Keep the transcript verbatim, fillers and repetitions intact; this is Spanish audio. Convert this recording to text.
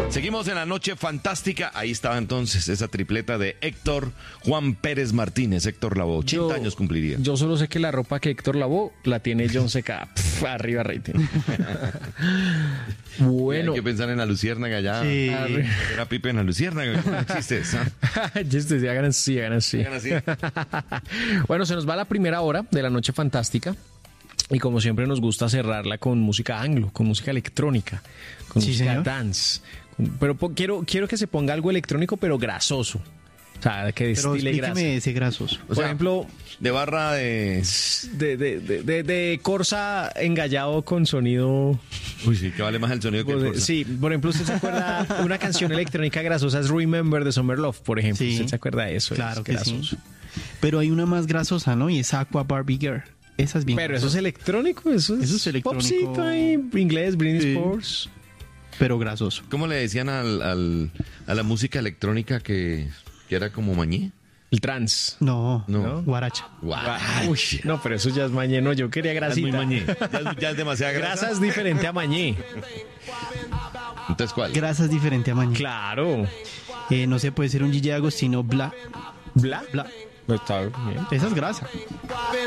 Seguimos en la noche fantástica. Ahí estaba entonces esa tripleta de Héctor Juan Pérez Martínez. Héctor Lavoe, ochenta Yo- años cumpliría. Yo solo sé que la ropa que Héctor lavó la tiene John Seca. Pff, arriba rating. Bueno. Hay que pensar en la luciérnaga ya. Sí. Era Pipe en la luciérnaga. No existe eso. Chistes, sí, hagan así, hagan así. Hagan así. Bueno, se nos va la primera hora de la noche fantástica. Y como siempre nos gusta cerrarla con música anglo, con música electrónica, con Sí, música señor. dance. Con- Pero po- quiero, quiero que se ponga algo electrónico, pero grasoso. O sea, que Pero destile grasa. explíqueme ese grasoso. O Por sea, ejemplo, de barra de... de, de, de, de, de Corsa engallado con sonido. Uy, sí, que vale más el sonido que el Corsa. Sí, por ejemplo, usted se acuerda de una canción electrónica grasosa, es Remember de Summer Love, por ejemplo. Sí. ¿Usted se acuerda de eso? Claro Es que grasoso. sí. Pero hay una más grasosa, ¿no? Y es Aqua Barbie Girl. Esa es bien Pero eso es grasosa. electrónico, eso es, Eso es electrónico. popcito ahí, inglés, Britney Sí. Spears. Pero grasoso. ¿Cómo le decían al, al- a la música electrónica que, que era como mañé? El trans. No, No. Guaracha. Guay. Uy, no, pero eso ya es mañé, no, yo quería Ya es muy grasita. mañé. Ya es, ya es demasiada grasa. Grasa es diferente a mañé. Entonces, ¿cuál? Grasa es diferente a mañana. Claro. Eh, no sé, puede ser un Gigi Agostino Bla. ¿Bla? Bla. Está bien. Esa es grasa.